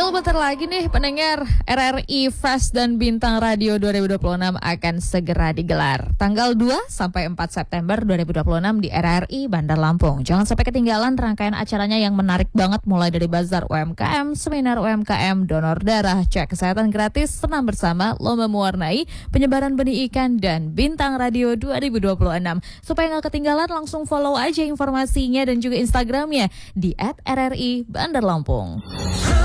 Tinggal bentar lagi nih pendengar, RRI Fest dan Bintang Radio 2026 akan segera digelar. Tanggal 2 sampai 4 September 2026 di RRI Bandar Lampung. Jangan sampai ketinggalan rangkaian acaranya yang menarik banget, mulai dari bazar UMKM, seminar UMKM, donor darah, cek kesehatan gratis, senam bersama, lomba mewarnai, penyebaran benih ikan, dan Bintang Radio 2026. Supaya nggak ketinggalan, langsung follow aja informasinya dan juga Instagramnya di @RRI Bandar Lampung.